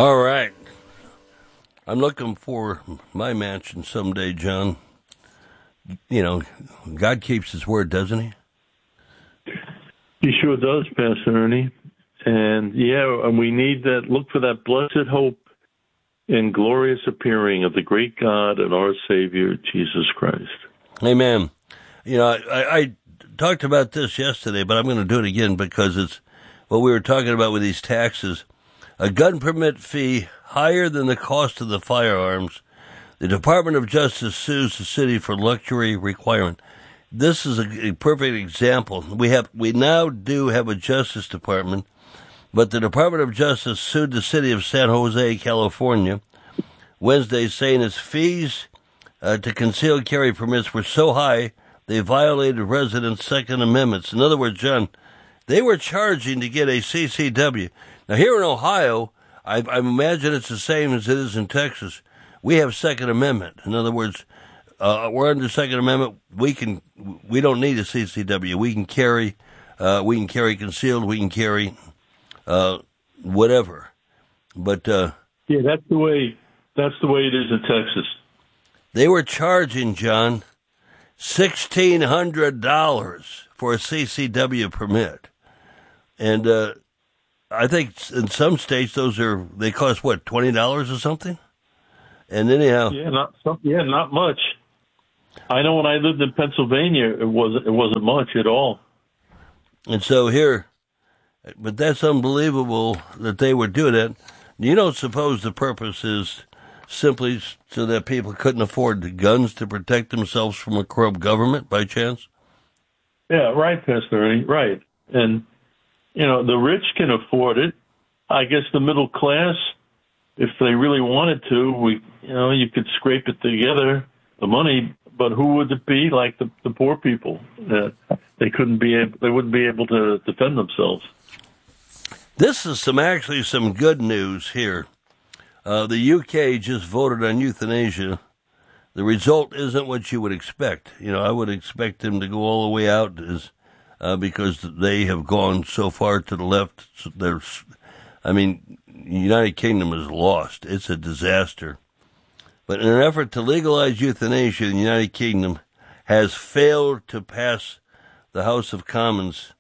All right. I'm looking for my mansion someday, John. You know, God keeps his word, doesn't he? He sure does, Pastor Ernie. And and we need that. Look for that blessed hope and glorious appearing of the great God and our Savior, Jesus Christ. Amen. You know, I talked about this yesterday, but I'm going to do it again because it's what we were talking about with these taxes. A gun permit fee higher than the cost of the firearms. The Department of Justice sues the city for luxury requirement. This is a perfect example. We now do have a Justice Department, but the Department of Justice sued the city of San Jose, California, Wednesday, saying its fees to concealed carry permits were so high they violated residents' Second Amendments. In other words, John, they were charging to get a CCW. Now, here in Ohio, I imagine it's the same as it is in Texas. We have Second Amendment. In other words, we're under Second Amendment. We don't need a CCW. We can carry concealed. We can carry whatever. But that's the way it is in Texas. They were charging, John, $1,600 for a CCW permit, and I think in some states they cost what, $20 or something. And anyhow, not much. I know when I lived in Pennsylvania, it wasn't much at all. And so here, but that's unbelievable that they would do that. You don't suppose the purpose is simply so that people couldn't afford the guns to protect themselves from a corrupt government by chance? Yeah, right, Pastor Ernie, right. And, the rich can afford it. I guess the middle class, if they really wanted to, you could scrape it together, the money, but who would it be? Like the poor people. They wouldn't be able to defend themselves. This is some good news here. The UK just voted on euthanasia. The result isn't what you would expect. I would expect them to go all the way out because they have gone so far to the left. The United Kingdom is lost. It's a disaster. But in an effort to legalize euthanasia, the United Kingdom has failed to pass the House of Commons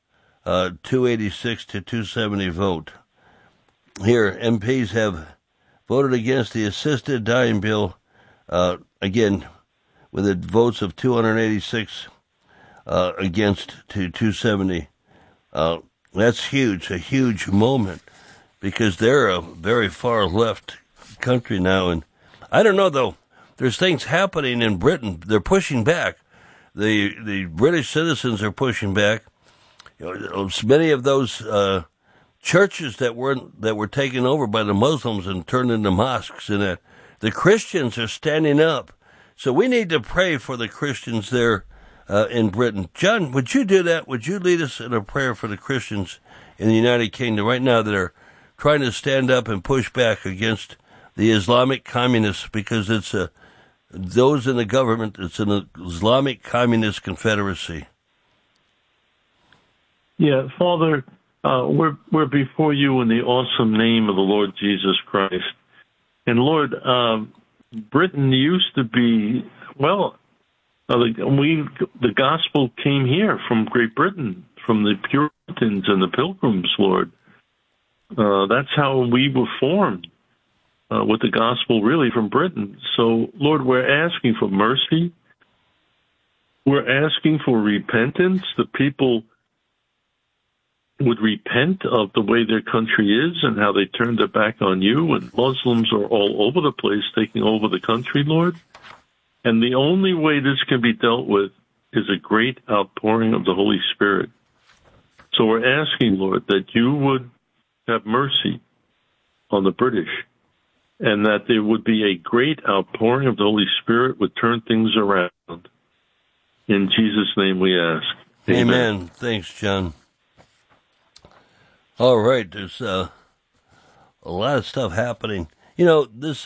286 to 270 vote. Here, MPs have voted against the assisted dying bill, again, with the votes of 286 against to 270. That's huge, a huge moment, because they're a very far left country now. And I don't know, though. There's things happening in Britain. They're pushing back. The British citizens are pushing back. Many of those churches that were taken over by the Muslims and turned into mosques, and that the Christians are standing up. So we need to pray for the Christians there in Britain. John, would you do that? Would you lead us in a prayer for the Christians in the United Kingdom right now that are trying to stand up and push back against the Islamic communists, because it's those in the government, it's an Islamic communist confederacy. Yeah, Father, we're before you in the awesome name of the Lord Jesus Christ. And Lord, Britain used to be, the gospel came here from Great Britain, from the Puritans and the Pilgrims, Lord. That's how we were formed, with the gospel really from Britain. So, Lord, we're asking for mercy. We're asking for repentance. The people would repent of the way their country is and how they turned their back on you, and Muslims are all over the place taking over the country, Lord. And the only way this can be dealt with is a great outpouring of the Holy Spirit. So we're asking, Lord, that you would have mercy on the British, and that there would be a great outpouring of the Holy Spirit would turn things around. In Jesus' name we ask. Amen. Thanks, John. All right, there's a lot of stuff happening. This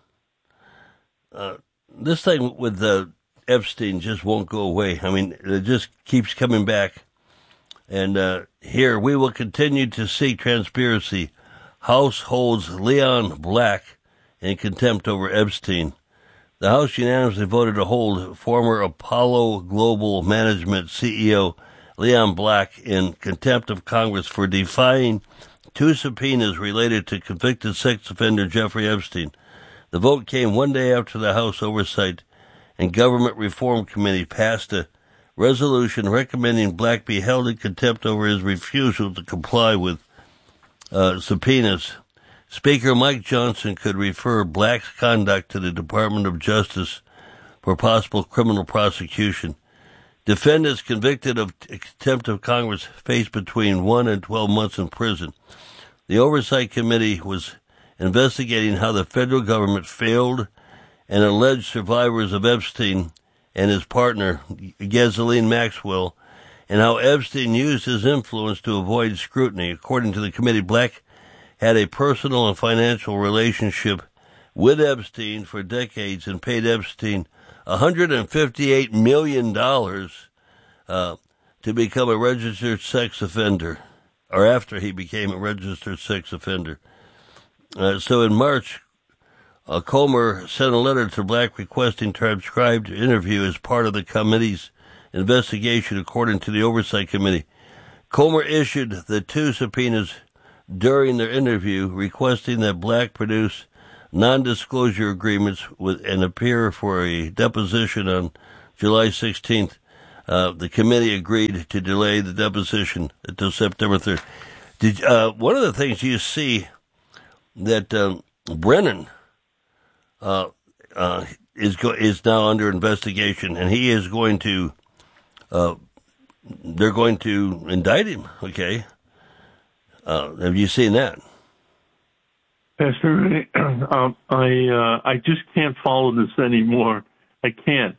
thing with Epstein just won't go away. It just keeps coming back. And here we will continue to seek transparency. House holds Leon Black in contempt over Epstein. The House unanimously voted to hold former Apollo Global Management CEO Leon Black in contempt of Congress for defying two subpoenas related to convicted sex offender Jeffrey Epstein. The vote came one day after the House Oversight and Government Reform Committee passed a resolution recommending Black be held in contempt over his refusal to comply with subpoenas. Speaker Mike Johnson could refer Black's conduct to the Department of Justice for possible criminal prosecution. Defendants convicted of contempt of Congress face between 1 and 12 months in prison. The Oversight Committee was investigating how the federal government failed and alleged survivors of Epstein and his partner, Ghislaine Maxwell, and how Epstein used his influence to avoid scrutiny. According to the committee, Black had a personal and financial relationship with Epstein for decades and paid Epstein $158 million to become a registered sex offender, or after he became a registered sex offender. So in March, Comer sent a letter to Black requesting transcribed interview as part of the committee's investigation, according to the Oversight Committee. Comer issued the two subpoenas during their interview, requesting that Black produce non-disclosure agreements and appear for a deposition on July 16th. The committee agreed to delay the deposition until September 3rd. One of the things you see that Brennan is now under investigation, and he is going to they're going to indict him. Okay, have you seen that? Pastor, I just can't follow this anymore. I can't.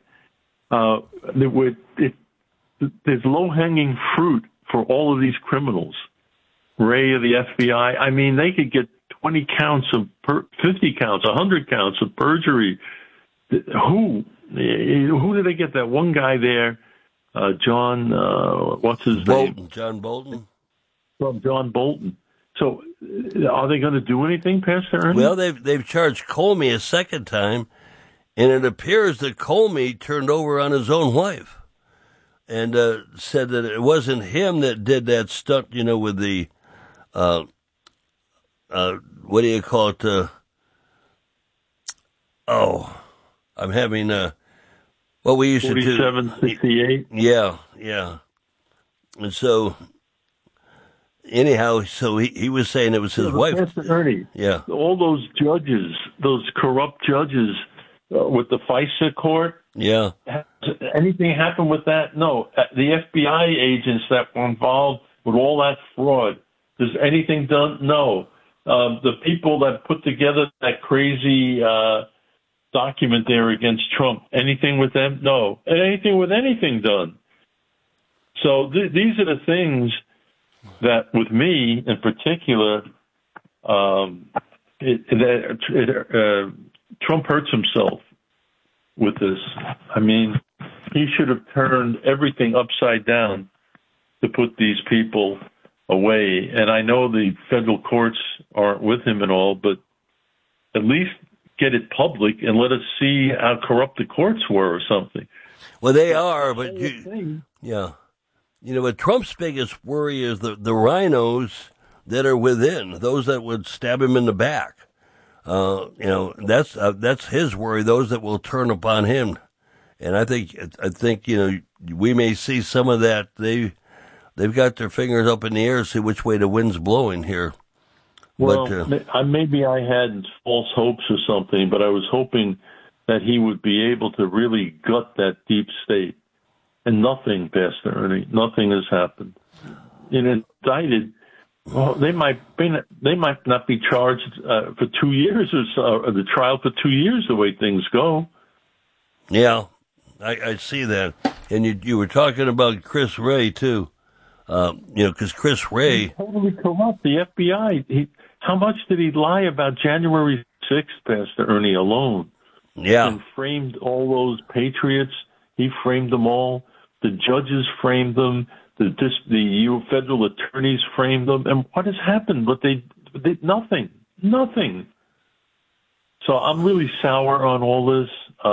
There's low-hanging fruit for all of these criminals. Ray of the FBI, I mean, they could get 20 counts of 50 counts, 100 counts of perjury. Who did they get? That one guy there, John, what's his name? John Bolton. From John Bolton. So, are they going to do anything, Pastor Ernie? Well, they've charged Comey a second time, and it appears that Comey turned over on his own wife, and said that it wasn't him that did that stunt, with the what do you call it? I'm having what we used to do. 4768. Yeah. And so. Anyhow, so he was saying it was his wife. Pastor Ernie, yeah. All those judges, those corrupt judges with the FISA court. Yeah. Has anything happened with that? No. The FBI agents that were involved with all that fraud. Is anything done? No. The people that put together that crazy document there against Trump. Anything with them? No. Anything with anything done? So these are the things that, with me in particular, Trump hurts himself with this. I mean, he should have turned everything upside down to put these people away. And I know the federal courts aren't with him and all, but at least get it public and let us see how corrupt the courts were or something. Well, they are, but yeah. But Trump's biggest worry is the rhinos that are within, those that would stab him in the back. That's his worry, those that will turn upon him. And I think we may see some of that. They've got their fingers up in the air to see which way the wind's blowing here. Well, maybe I had false hopes or something, but I was hoping that he would be able to really gut that deep state. And nothing, Pastor Ernie, nothing has happened. Indicted, well, they might not be charged for 2 years or so, or the trial for 2 years, the way things go. Yeah, I see that. And you were talking about Chris Wray too, because Chris Wray he's totally corrupt. The FBI. How much did he lie about January 6th, Pastor Ernie, alone? Yeah, and framed all those patriots. He framed them all. The judges framed them. The federal attorneys framed them. And what has happened? But nothing. So I'm really sour on all this.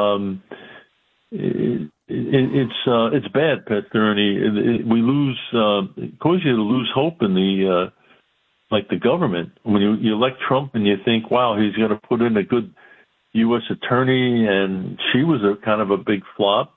It's bad, Pastor Ernie. We lose, it causes you to lose hope in the government. When you elect Trump and you think, wow, he's going to put in a good U.S. attorney, and she was a kind of a big flop,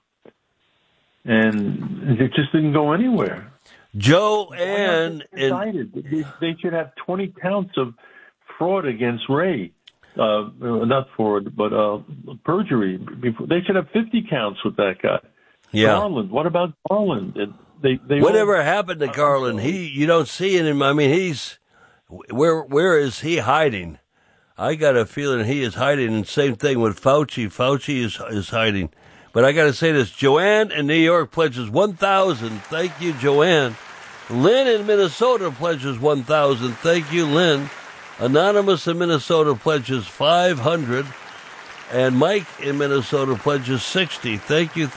and it just didn't go anywhere. Joanne, they should have 20 counts of fraud against Ray. Not fraud, but perjury. They should have 50 counts with that guy. Yeah. Garland. What about Garland? Whatever happened to Garland? You don't see him. I mean, he's where is he hiding? I got a feeling he is hiding. And same thing with Fauci. Fauci is hiding. But I got to say this: Joanne in New York pledges 1,000. Thank you, Joanne. Lynn in Minnesota pledges 1,000. Thank you, Lynn. Anonymous in Minnesota pledges 500. And Mike in Minnesota pledges 60. Thank you.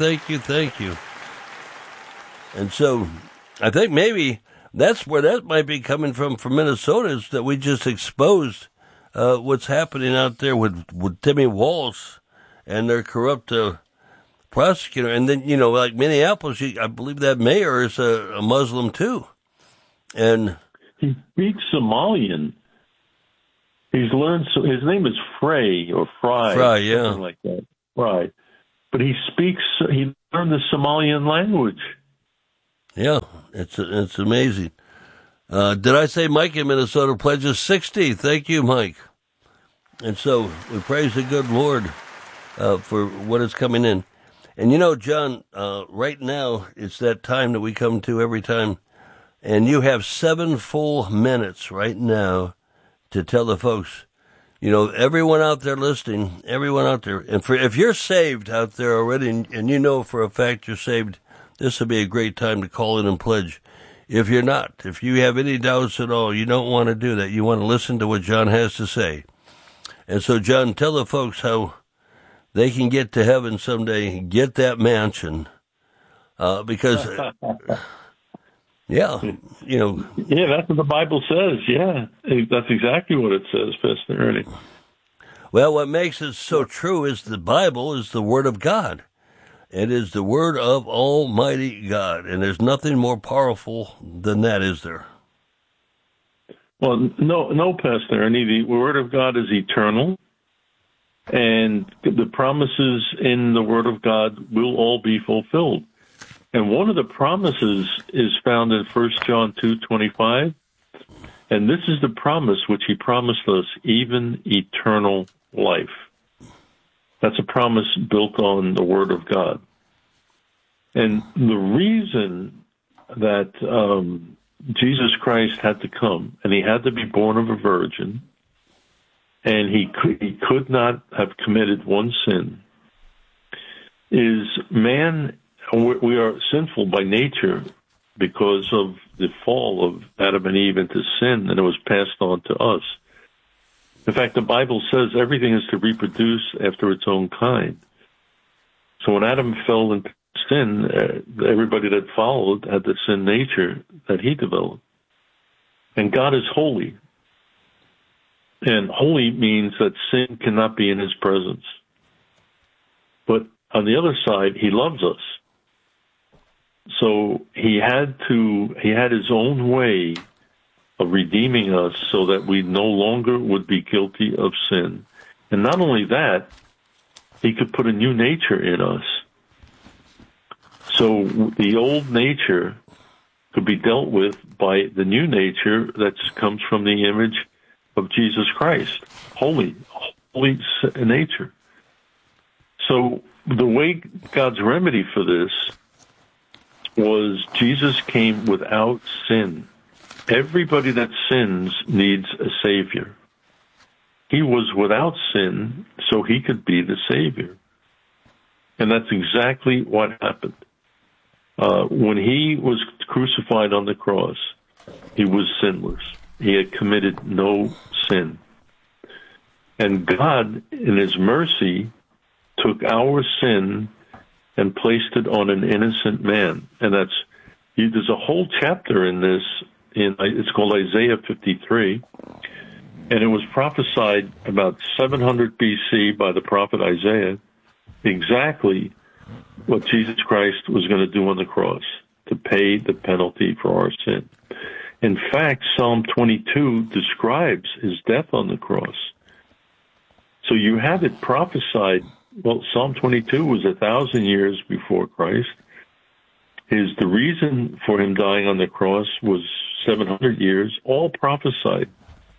And so I think maybe that's where that might be coming from Minnesota, is that we just exposed what's happening out there with Timmy Walsh and their corrupt prosecutor. And then, like Minneapolis, I believe that mayor is a Muslim too. And he speaks Somalian. He's learned, so his name is Frey or Fry. Fry, yeah. Something like that. Right. But he learned the Somalian language. Yeah, it's amazing. Did I say Mike in Minnesota pledges 60? Thank you, Mike. And so we praise the good Lord for what is coming in. And John, right now it's that time that we come to every time, and you have 7 full minutes right now to tell the folks, everyone out there listening, everyone out there, and if you're saved out there already, and for a fact you're saved, this would be a great time to call in and pledge. If you're not, if you have any doubts at all, you don't want to do that. You want to listen to what John has to say. And so, John, tell the folks how they can get to heaven someday, get that mansion, because, Yeah, that's what the Bible says. Yeah, that's exactly what it says, Pastor Ernie. Well, what makes it so true is the Bible is the Word of God. It is the Word of Almighty God, and there's nothing more powerful than that, is there? Well, no, Pastor Ernie. The Word of God is eternal, and the promises in the Word of God will all be fulfilled. And one of the promises is found in 1 John 2:25, and this is the promise which he promised us, even eternal life. That's a promise built on the Word of God. And the reason that Jesus Christ had to come, and he had to be born of a virgin, and he could not have committed one sin, is man. We are sinful by nature because of the fall of Adam and Eve into sin, and it was passed on to us. In fact, the Bible says everything is to reproduce after its own kind. So when Adam fell into sin, everybody that followed had the sin nature that he developed. And God is holy. And holy means that sin cannot be in his presence. But on the other side, he loves us. So he had his own way of redeeming us so that we no longer would be guilty of sin. And not only that, he could put a new nature in us. So the old nature could be dealt with by the new nature that comes from the image of Jesus Christ, holy nature. So the way God's remedy for this was Jesus came without sin. Everybody that sins needs a Savior. He was without sin, so he could be the Savior. And that's exactly what happened. When he was crucified on the cross, he was sinless. He had committed no sin. And God, in his mercy, took our sin and placed it on an innocent man. And there's a whole chapter in this, it's called Isaiah 53, And it was prophesied about 700 BC by the prophet Isaiah, exactly what Jesus Christ was going to do on the cross, to pay the penalty for our sin. In fact, Psalm 22 describes his death on the cross. So you have it prophesied. Well, Psalm 22 was 1,000 years before Christ. The reason for him dying on the cross was 700 years, all prophesied.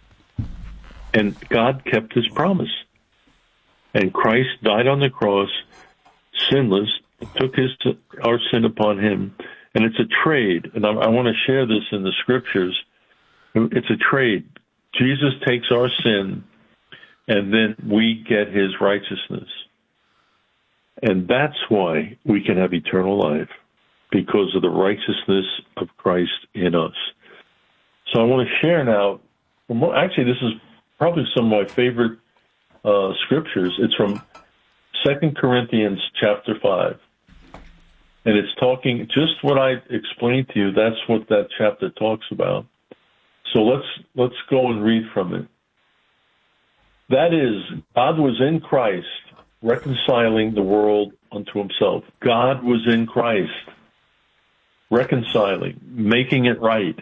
And God kept his promise. And Christ died on the cross, sinless, took our sin upon him. And it's a trade. And I want to share this in the scriptures. It's a trade. Jesus takes our sin, and then we get his righteousness. And that's why we can have eternal life, because of the righteousness of Christ in us. So I want to share now. Actually, this is probably some of my favorite scriptures. It's from 2 Corinthians chapter 5. And it's talking, just what I explained to you, that's what that chapter talks about. So let's go and read from it. That is, God was in Christ, reconciling the world unto himself. God was in Christ, reconciling, making it right,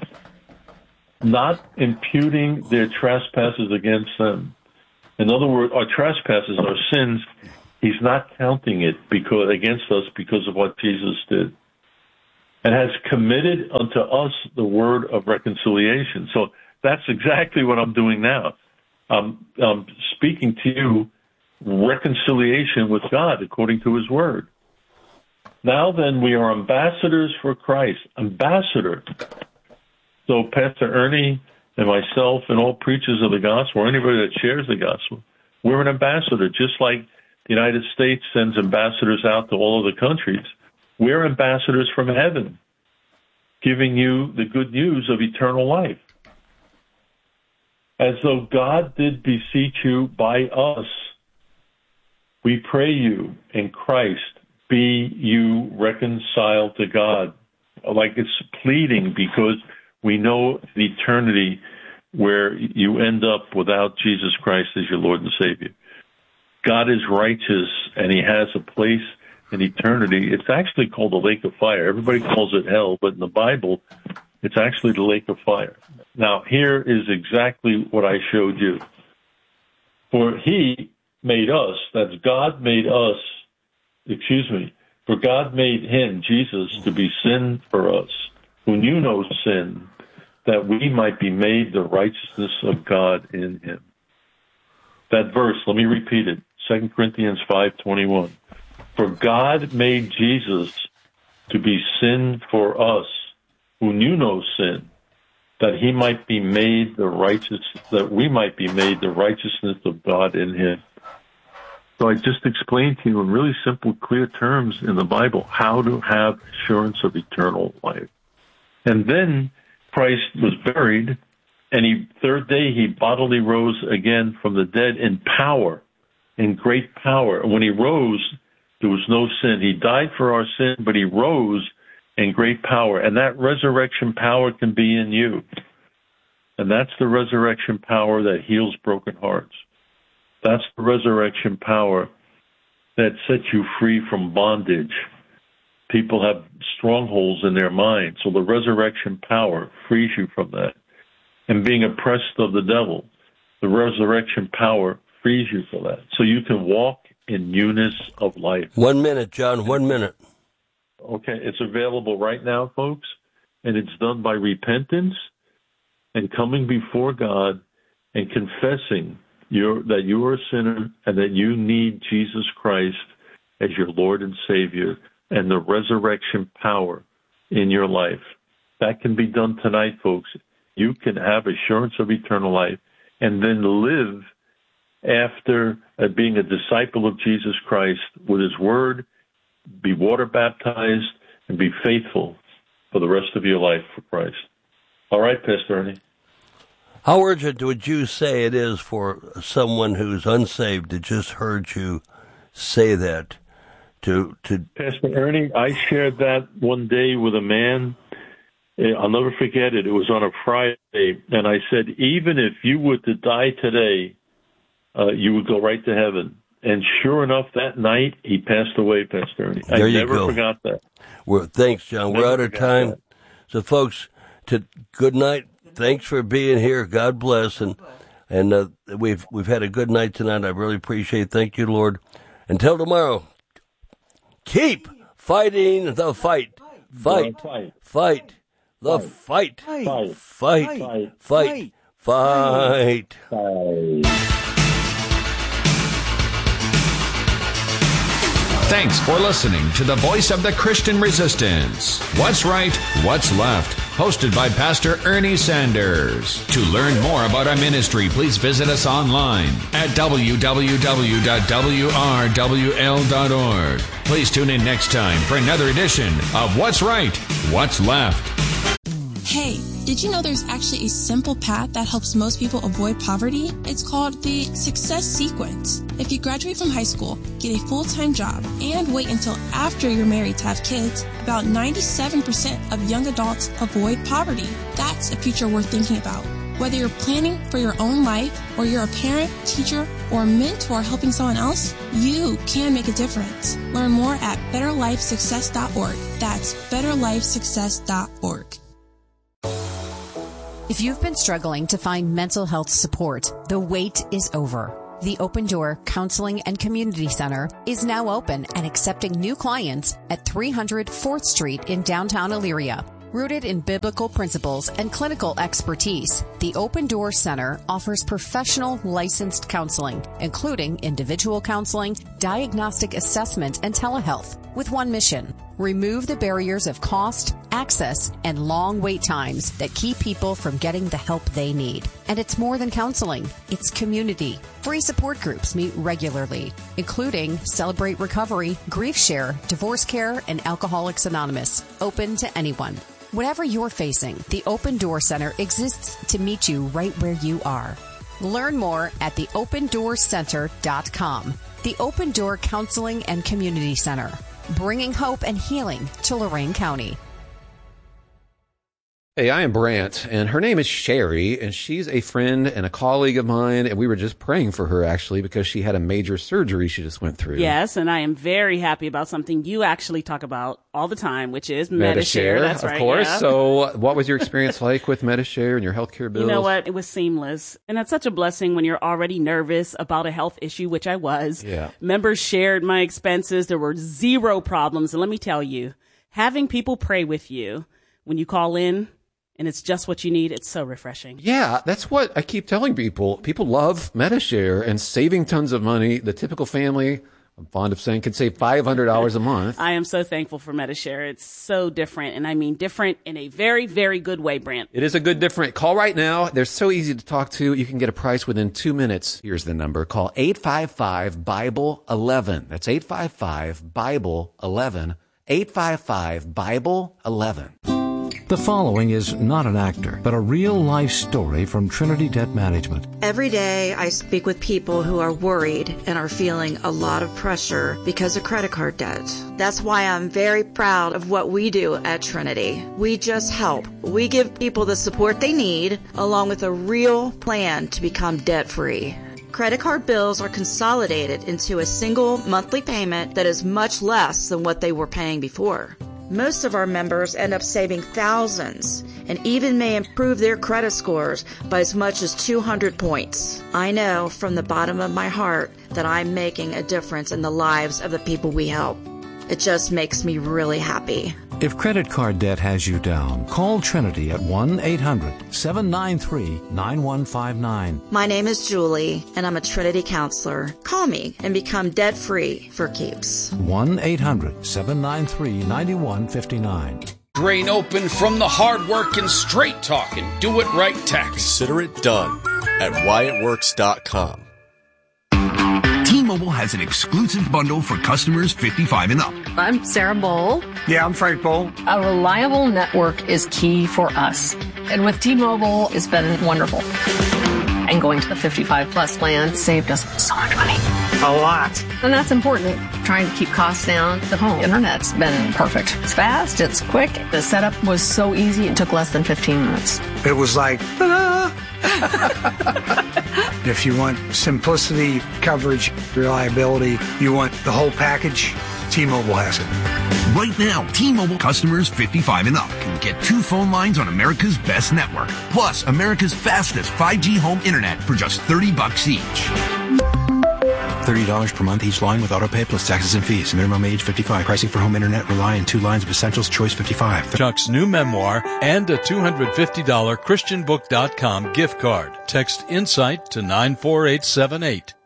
not imputing their trespasses against them. In other words, our trespasses, our sins, he's not counting it against us because of what Jesus did. And has committed unto us the word of reconciliation. So that's exactly what I'm doing now. I'm speaking to you reconciliation with God according to his word. Now then, we are ambassadors for Christ. Ambassador. So Pastor Ernie and myself and all preachers of the gospel, or anybody that shares the gospel, we're an ambassador, just like the United States sends ambassadors out to all of the countries. We're ambassadors from heaven, giving you the good news of eternal life. As though God did beseech you by us, we pray you in Christ, be you reconciled to God. Like it's pleading, because we know the eternity where you end up without Jesus Christ as your Lord and Savior. God is righteous, and he has a place in eternity. It's actually called the lake of fire. Everybody calls it hell, but in the Bible, it's actually the lake of fire. Now, here is exactly what I showed you. For he made us, that's God made us, for God made him, Jesus, to be sin for us, who knew no sin, that we might be made the righteousness of God in him. That verse, let me repeat it, 2 Corinthians 5:21. For God made Jesus to be sin for us, who knew no sin, that he might be made that we might be made the righteousness of God in him. So I just explained to you in really simple, clear terms in the Bible how to have assurance of eternal life. And then Christ was buried, and third day he bodily rose again from the dead in power, in great power. And when he rose, there was no sin. He died for our sin, but he rose in great power. And that resurrection power can be in you. And that's the resurrection power that heals broken hearts. That's the resurrection power that sets you free from bondage. People have strongholds in their mind, so the resurrection power frees you from that. And being oppressed of the devil, the resurrection power frees you from that. So you can walk in newness of life. 1 minute, John, 1 minute. Okay, it's available right now, folks, and it's done by repentance and coming before God and confessing that you're a sinner and that you need Jesus Christ as your Lord and Savior and the resurrection power in your life. That can be done tonight, folks. You can have assurance of eternal life and then live after being a disciple of Jesus Christ with his word, be water baptized, and be faithful for the rest of your life for Christ. All right, Pastor Ernie. How urgent would you say it is for someone who's unsaved to just heard you say that? To Pastor Ernie, I shared that one day with a man I'll never forget it. It was on a Friday, and I said, even if you were to die today, you would go right to heaven. And sure enough, that night, he passed away, Pastor Ernie. I never forgot that. Thanks, John. We're out of time. That. So, folks, good night. Thanks for being here. God bless. And we've had a good night tonight. I really appreciate it. Thank you, Lord. Until tomorrow, keep fighting the fight. Fight. The fight. Fight. Thanks for listening to the voice of the Christian Resistance. What's Right, What's Left? Hosted by Pastor Ernie Sanders. To learn more about our ministry, please visit us online at www.wrwl.org. Please tune in next time for another edition of What's Right, What's Left. Hey, did you know there's actually a simple path that helps most people avoid poverty? It's called the Success Sequence. If you graduate from high school, get a full-time job, and wait until after you're married to have kids, about 97% of young adults avoid poverty. That's a future worth thinking about. Whether you're planning for your own life, or you're a parent, teacher, or mentor helping someone else, you can make a difference. Learn more at betterlifesuccess.org. That's betterlifesuccess.org. If you've been struggling to find mental health support, the wait is over. The Open Door Counseling and Community Center is now open and accepting new clients at 300 4th Street in downtown Elyria. Rooted in biblical principles and clinical expertise, the Open Door Center offers professional licensed counseling, including individual counseling, diagnostic assessment, and telehealth, with one mission: remove the barriers of cost, access, and long wait times that keep people from getting the help they need. And it's more than counseling. It's community. Free support groups meet regularly, including Celebrate Recovery, Grief Share, Divorce Care, and Alcoholics Anonymous, open to anyone. Whatever you're facing, the Open Door Center exists to meet you right where you are. Learn more at theopendoorcenter.com. The Open Door Counseling and Community Center, bringing hope and healing to Lorain County. Hey, I am Brant, and her name is Sherry, and she's a friend and a colleague of mine, and we were just praying for her, actually, because she had a major surgery she just went through. Yes, and I am very happy about something you actually talk about all the time, which is Medi-Share. That's right, of course. Yeah. So what was your experience like with Medi-Share and your healthcare bills? You know what? It was seamless. And that's such a blessing when you're already nervous about a health issue, which I was. Yeah. Members shared my expenses. There were zero problems. And let me tell you, having people pray with you when you call in, and it's just what you need, it's so refreshing. Yeah, that's what I keep telling people. People love Medi-Share and saving tons of money. The typical family, I'm fond of saying, can save $500 a month. I am so thankful for Medi-Share. It's so different, and I mean different in a very, very good way, Brant. It is a good different. Call right now. They're so easy to talk to. You can get a price within 2 minutes. Here's the number. Call 855-BIBLE-11. That's 855-BIBLE-11. 855-BIBLE-11. The following is not an actor, but a real-life story from Trinity Debt Management. Every day I speak with people who are worried and are feeling a lot of pressure because of credit card debt. That's why I'm very proud of what we do at Trinity. We just help. We give people the support they need, along with a real plan to become debt-free. Credit card bills are consolidated into a single monthly payment that is much less than what they were paying before. Most of our members end up saving thousands and even may improve their credit scores by as much as 200 points. I know from the bottom of my heart that I'm making a difference in the lives of the people we help. It just makes me really happy. If credit card debt has you down, call Trinity at 1-800-793-9159. My name is Julie, and I'm a Trinity counselor. Call me and become debt-free for keeps. 1-800-793-9159. Drain open from the hard work and straight talk and do it right tax. Consider it done at whyitworks.com. T-Mobile has an exclusive bundle for customers 55 and up. I'm Sarah Bowl. Yeah, I'm Frank Bowl. A reliable network is key for us. And with T-Mobile, it's been wonderful. I and going to the 55 plus plan saved us so much money. A lot. And that's important. Trying to keep costs down. The home internet's been perfect. It's fast, it's quick. The setup was so easy, it took less than 15 minutes. It was like, ta-da! If you want simplicity, coverage, reliability, you want the whole package, T-Mobile has it. Right now, T-Mobile customers 55 and up can get 2 phone lines on America's best network, plus America's fastest 5G home internet for just $30 each. $30 per month each line with autopay plus taxes and fees. Minimum age 55. Pricing for home internet rely on 2 lines of essentials. Choice 55. Chuck's new memoir and a $250 ChristianBook.com gift card. Text INSIGHT to 94878.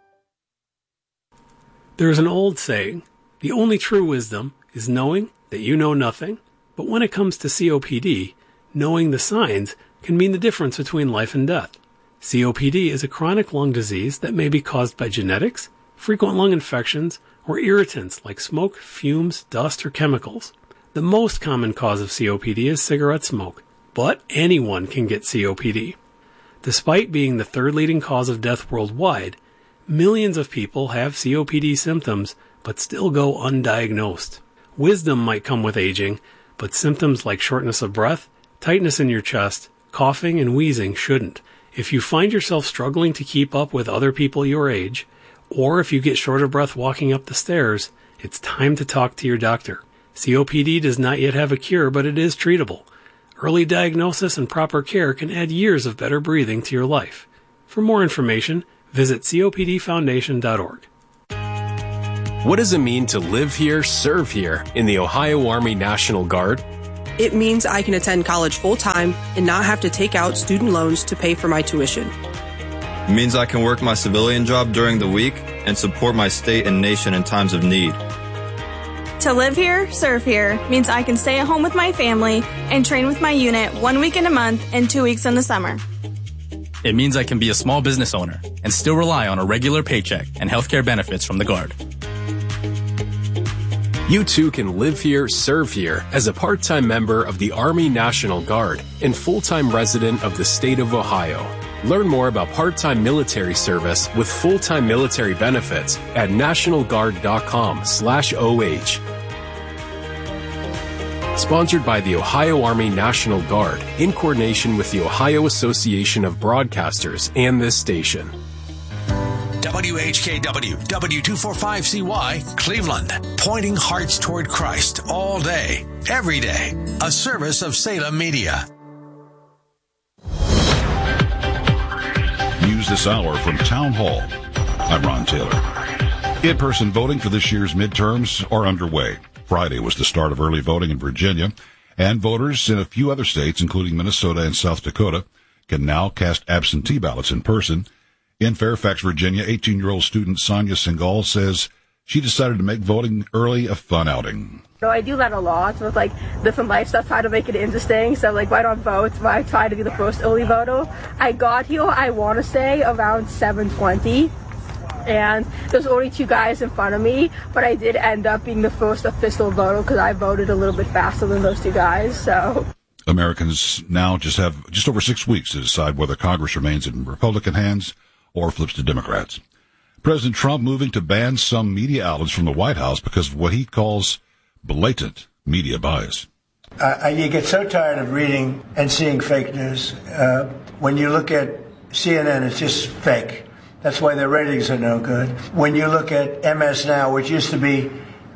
There is an old saying, the only true wisdom is knowing that you know nothing. But when it comes to COPD, knowing the signs can mean the difference between life and death. COPD is a chronic lung disease that may be caused by genetics, frequent lung infections, or irritants like smoke, fumes, dust, or chemicals. The most common cause of COPD is cigarette smoke, but anyone can get COPD. Despite being the 3rd leading cause of death worldwide, millions of people have COPD symptoms but still go undiagnosed. Wisdom might come with aging, but symptoms like shortness of breath, tightness in your chest, coughing, and wheezing shouldn't. If you find yourself struggling to keep up with other people your age, or if you get short of breath walking up the stairs, it's time to talk to your doctor. COPD does not yet have a cure, but it is treatable. Early diagnosis and proper care can add years of better breathing to your life. For more information, visit copdfoundation.org. What does it mean to live here, serve here in the Ohio Army National Guard? It means I can attend college full-time and not have to take out student loans to pay for my tuition. It means I can work my civilian job during the week and support my state and nation in times of need. To live here, serve here means I can stay at home with my family and train with my unit 1 week in a month and 2 weeks in the summer. It means I can be a small business owner and still rely on a regular paycheck and healthcare benefits from the Guard. You too can live here, serve here as a part-time member of the Army National Guard and full-time resident of the state of Ohio. Learn more about part-time military service with full-time military benefits at nationalguard.com/OH. Sponsored by the Ohio Army National Guard in coordination with the Ohio Association of Broadcasters and this station. WHKW, W245CY, Cleveland, pointing hearts toward Christ all day, every day. A service of Salem Media. News this hour from Town Hall. I'm Ron Taylor. In-person voting for this year's midterms are underway. Friday was the start of early voting in Virginia, and voters in a few other states, including Minnesota and South Dakota, can now cast absentee ballots in person. In Fairfax, Virginia, 18-year-old student Sonia Singal says she decided to make voting early a fun outing. So I do that a lot with like different lifestyles, try to make it interesting. So like why don't vote? I try to be the first early voter. I got here, I want to say around 7:20. And there's only 2 guys in front of me, but I did end up being the first official voter because I voted a little bit faster than those 2 guys. So Americans now have just over 6 weeks to decide whether Congress remains in Republican hands or flips to Democrats. President Trump moving to ban some media outlets from the White House because of what he calls blatant media bias. You get so tired of reading and seeing fake news. When you look at CNN, it's just fake. That's why their ratings are no good. When you look at MS Now, which used to be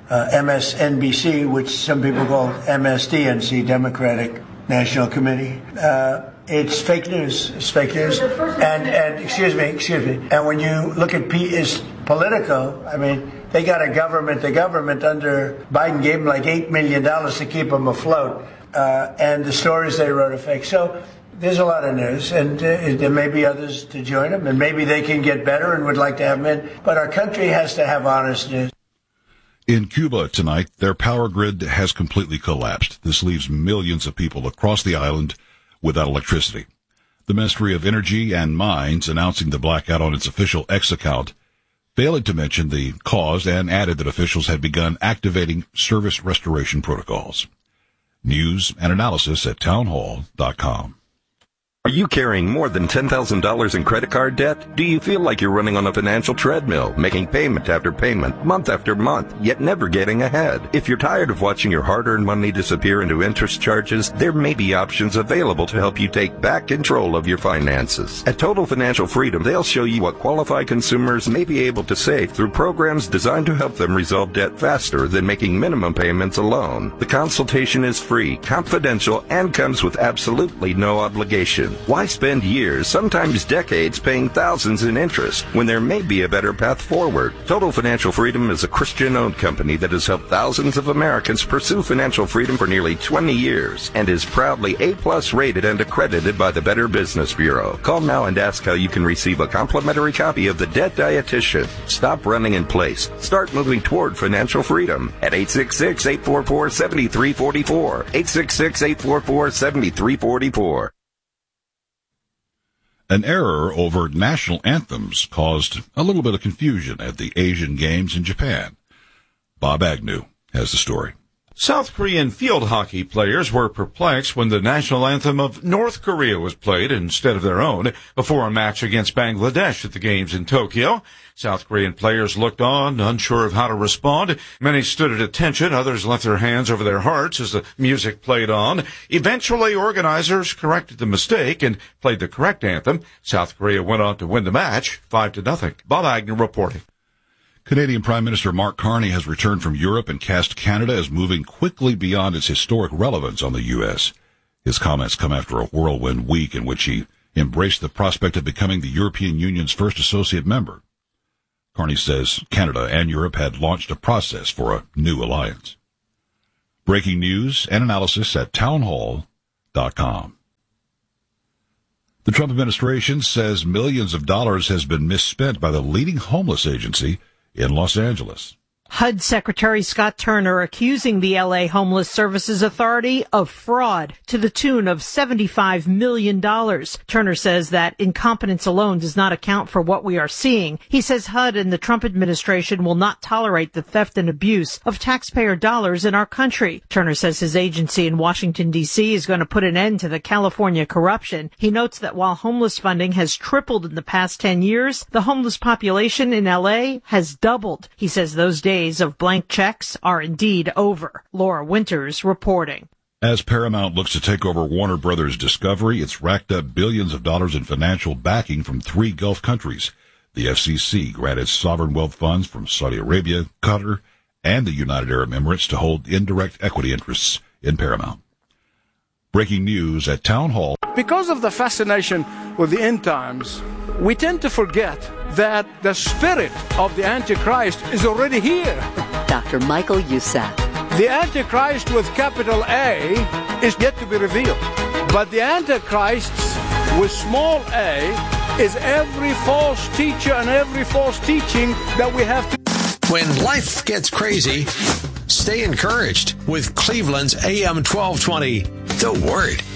MSNBC, which some people call MSDNC, Democratic National Committee, it's fake news. It's fake news. And excuse me. And when you look at Politico, I mean, they got a government. The government under Biden gave them like $8 million to keep them afloat. And the stories they wrote are fake. So there's a lot of news, and there may be others to join them, and maybe they can get better and would like to have them in. But our country has to have honest news. In Cuba tonight, their power grid has completely collapsed. This leaves millions of people across the island without electricity. The Ministry of Energy and Mines announcing the blackout on its official X account, failing to mention the cause, and added that officials had begun activating service restoration protocols. News and analysis at townhall.com. Are you carrying more than $10,000 in credit card debt? Do you feel like you're running on a financial treadmill, making payment after payment, month after month, yet never getting ahead? If you're tired of watching your hard-earned money disappear into interest charges, there may be options available to help you take back control of your finances. At Total Financial Freedom, they'll show you what qualified consumers may be able to save through programs designed to help them resolve debt faster than making minimum payments alone. The consultation is free, confidential, and comes with absolutely no obligation. Why spend years, sometimes decades, paying thousands in interest when there may be a better path forward? Total Financial Freedom is a Christian-owned company that has helped thousands of Americans pursue financial freedom for nearly 20 years and is proudly A+ rated and accredited by the Better Business Bureau. Call now and ask how you can receive a complimentary copy of The Debt Dietitian. Stop running in place. Start moving toward financial freedom at 866-844-7344. 866-844-7344. An error over national anthems caused a little bit of confusion at the Asian Games in Japan. Bob Agnew has the story. South Korean field hockey players were perplexed when the national anthem of North Korea was played instead of their own before a match against Bangladesh at the Games in Tokyo. South Korean players looked on, unsure of how to respond. Many stood at attention. Others left their hands over their hearts as the music played on. Eventually, organizers corrected the mistake and played the correct anthem. South Korea went on to win the match 5-0. Bob Agnew reporting. Canadian Prime Minister Mark Carney has returned from Europe and cast Canada as moving quickly beyond its historic relevance on the U.S. His comments come after a whirlwind week in which he embraced the prospect of becoming the European Union's first associate member. Carney says Canada and Europe had launched a process for a new alliance. Breaking news and analysis at townhall.com. The Trump administration says millions of dollars has been misspent by the leading homeless agency in Los Angeles. HUD Secretary Scott Turner accusing the L.A. Homeless Services Authority of fraud to the tune of $75 million. Turner says that incompetence alone does not account for what we are seeing. He says HUD and the Trump administration will not tolerate the theft and abuse of taxpayer dollars in our country. Turner says his agency in Washington, D.C. is going to put an end to the California corruption. He notes that while homeless funding has tripled in the past 10 years, the homeless population in L.A. has doubled. He says those days of blank checks are indeed over. Laura Winters reporting. As Paramount looks to take over Warner Brothers Discovery, it's racked up billions of dollars in financial backing from 3 Gulf countries. The FCC granted sovereign wealth funds from Saudi Arabia, Qatar, and the United Arab Emirates to hold indirect equity interests in Paramount. Breaking news at Town Hall. Because of the fascination with the end times, we tend to forget that the spirit of the Antichrist is already here. Dr. Michael Youssef. The Antichrist with capital A is yet to be revealed. But the Antichrists with small a is every false teacher and every false teaching that we have to. When life gets crazy, stay encouraged with Cleveland's AM 1220. The Word.